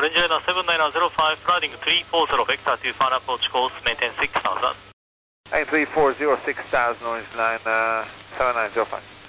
Orange Liner 7905, flighting 340 vector to final approach course, maintain 6000. Hey, 340 6000, Orange Line 7905.